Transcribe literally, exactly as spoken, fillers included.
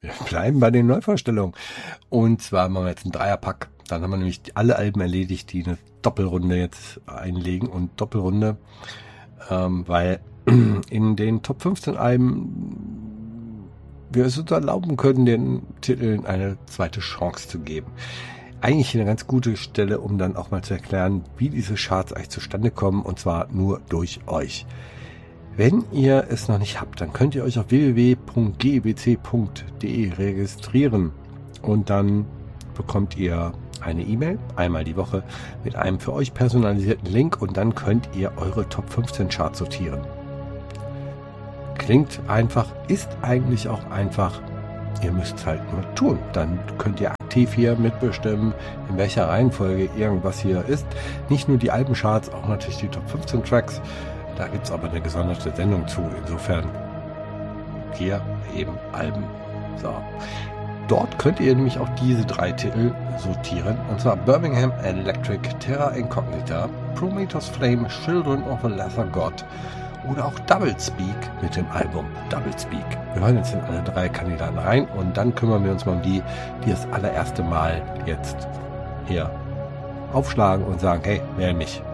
Wir bleiben bei den Neuvorstellungen. Und zwar machen wir jetzt einen Dreierpack. Dann haben wir nämlich alle Alben erledigt, die eine Doppelrunde jetzt einlegen. Und Doppelrunde, ähm, weil in den Top fünfzehn Alben wir es uns erlauben können, den Titeln eine zweite Chance zu geben. Eigentlich eine ganz gute Stelle, um dann auch mal zu erklären, wie diese Charts eigentlich zustande kommen, und zwar nur durch euch. Wenn ihr es noch nicht habt, dann könnt ihr euch auf w w w punkt g b c punkt d e registrieren und dann bekommt ihr eine E-Mail einmal die Woche mit einem für euch personalisierten Link und dann könnt ihr eure Top fünfzehn Charts sortieren. Klingt einfach, ist eigentlich auch einfach. Ihr müsst es halt nur tun. Dann könnt ihr aktiv hier mitbestimmen, in welcher Reihenfolge irgendwas hier ist. Nicht nur die Albencharts, auch natürlich die Top fünfzehn Tracks. Da gibt es aber eine gesonderte Sendung zu. Insofern hier eben Alben. So. Dort könnt ihr nämlich auch diese drei Titel sortieren. Und zwar Birmingham Electric, Terra Incognita, Prometheus Flame, Children of a Lesser God oder auch Doublespeak mit dem Album Doublespeak. Wir hören jetzt in alle drei Kandidaten rein und dann kümmern wir uns mal um die, die das allererste Mal jetzt hier aufschlagen und sagen, hey, wähl mich.